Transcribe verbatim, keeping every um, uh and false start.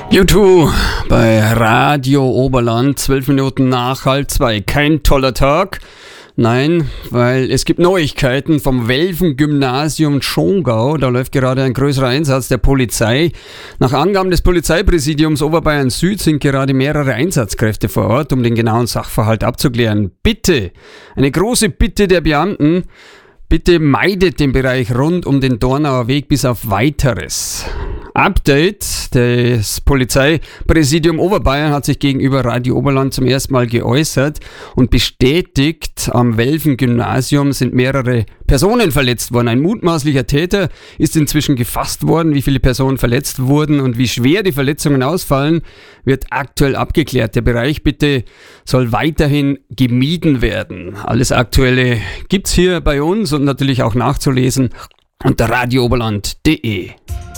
YouTube bei Radio Oberland, zwölf Minuten nach halb zwei. Kein toller Tag. Nein, weil es gibt Neuigkeiten vom Welfen-Gymnasium Schongau. Da läuft gerade ein größerer Einsatz der Polizei. Nach Angaben des Polizeipräsidiums Oberbayern Süd sind gerade mehrere Einsatzkräfte vor Ort, um den genauen Sachverhalt abzuklären. Bitte, eine große Bitte der Beamten, bitte meidet den Bereich rund um den Dornauer Weg bis auf Weiteres. Update: Das Polizeipräsidium Oberbayern hat sich gegenüber Radio Oberland zum ersten Mal geäußert und bestätigt, am Welfen-Gymnasium sind mehrere Personen verletzt worden. Ein mutmaßlicher Täter ist inzwischen gefasst worden. Wie viele Personen verletzt wurden und wie schwer die Verletzungen ausfallen, wird aktuell abgeklärt. Der Bereich bitte soll weiterhin gemieden werden. Alles Aktuelle gibt's hier bei uns und natürlich auch nachzulesen unter radio oberland punkt de.